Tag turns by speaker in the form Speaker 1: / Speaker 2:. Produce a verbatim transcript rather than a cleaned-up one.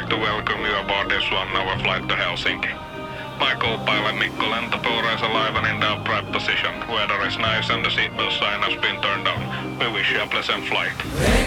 Speaker 1: to welcome you aboard this one-hour flight to Helsinki. My co-pilot Mikko Lentopuura is alive and in the upright position. Weather is nice and the seatbelt sign has been turned on. We wish you a pleasant flight.